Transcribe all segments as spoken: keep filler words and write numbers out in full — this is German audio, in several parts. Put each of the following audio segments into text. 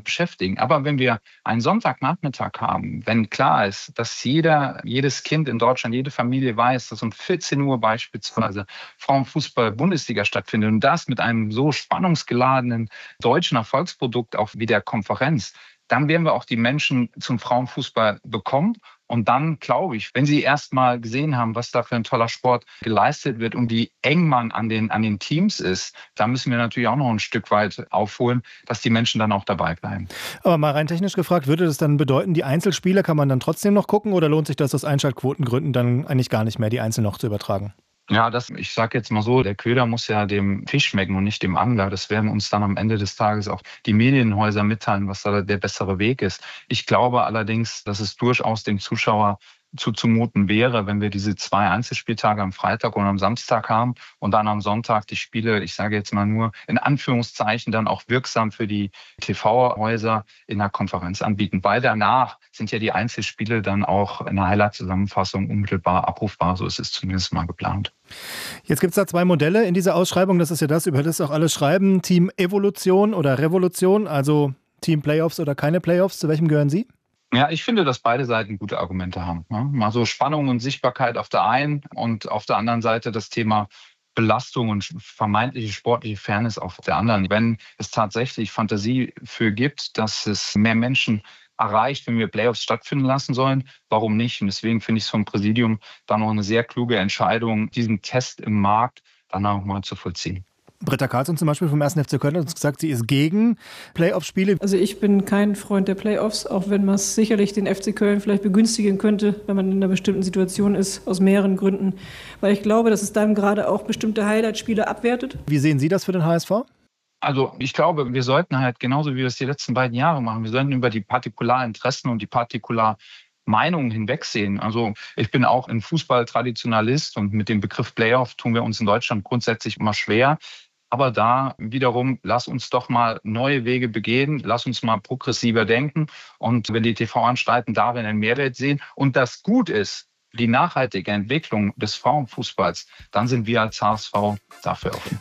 damit beschäftigen. Aber wenn wir einen Sonntagnachmittag haben, wenn klar ist, dass jeder, jedes Kind in Deutschland, jede Familie weiß, dass um vierzehn Uhr beispielsweise Frauenfußball-Bundesliga stattfindet und das mit einem so spannungsgeladenen deutschen Erfolgsprodukt auch wie der Konferenz, dann werden wir auch die Menschen zum Frauenfußball bekommen. Und dann glaube ich, wenn sie erst mal gesehen haben, was da für ein toller Sport geleistet wird und wie eng man an den, an den Teams ist, da müssen wir natürlich auch noch ein Stück weit aufholen, dass die Menschen dann auch dabei bleiben. Aber mal rein technisch gefragt, würde das dann bedeuten, die Einzelspiele kann man dann trotzdem noch gucken oder lohnt sich das aus Einschaltquotengründen dann eigentlich gar nicht mehr, die Einzel noch zu übertragen? Ja, das, ich sage jetzt mal so, der Köder muss ja dem Fisch schmecken und nicht dem Angler. Das werden uns dann am Ende des Tages auch die Medienhäuser mitteilen, was da der bessere Weg ist. Ich glaube allerdings, dass es durchaus dem Zuschauer zuzumuten wäre, wenn wir diese zwei Einzelspieltage am Freitag und am Samstag haben und dann am Sonntag die Spiele, ich sage jetzt mal nur in Anführungszeichen, dann auch wirksam für die T V-Häuser in der Konferenz anbieten. Weil danach sind ja die Einzelspiele dann auch in der Highlight-Zusammenfassung unmittelbar abrufbar. So ist es zumindest mal geplant. Jetzt gibt es da zwei Modelle in dieser Ausschreibung. Das ist ja das, über das auch alle schreiben. Team Evolution oder Revolution, also Team Playoffs oder keine Playoffs. Zu welchem gehören Sie? Ja, ich finde, dass beide Seiten gute Argumente haben. Ja, mal so Spannung und Sichtbarkeit auf der einen und auf der anderen Seite das Thema Belastung und vermeintliche sportliche Fairness auf der anderen. Wenn es tatsächlich Fantasie für gibt, dass es mehr Menschen erreicht, wenn wir Playoffs stattfinden lassen sollen, warum nicht? Und deswegen finde ich es vom Präsidium dann noch eine sehr kluge Entscheidung, diesen Test im Markt dann auch mal zu vollziehen. Britta Karlsson zum Beispiel vom ersten F C Köln hat uns gesagt, sie ist gegen Playoff-Spiele. Also ich bin kein Freund der Playoffs, auch wenn man es sicherlich den F C Köln vielleicht begünstigen könnte, wenn man in einer bestimmten Situation ist, aus mehreren Gründen. Weil ich glaube, dass es dann gerade auch bestimmte Highlight-Spiele abwertet. Wie sehen Sie das für den H S V? Also ich glaube, wir sollten halt genauso wie wir es die letzten beiden Jahre machen, wir sollten über die Partikularinteressen und die Partikular Meinungen hinwegsehen. Also ich bin auch ein Fußball-Traditionalist und mit dem Begriff Playoff tun wir uns in Deutschland grundsätzlich immer schwer. Aber da wiederum, lass uns doch mal neue Wege begehen, lass uns mal progressiver denken. Und wenn die T V-Anstalten darin einen Mehrwert sehen und das gut ist, die nachhaltige Entwicklung des Frauenfußballs, dann sind wir als H S V dafür offen.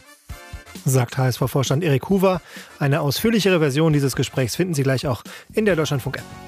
Sagt H S V-Vorstand Erik Huber. Eine ausführlichere Version dieses Gesprächs finden Sie gleich auch in der Deutschlandfunk-App.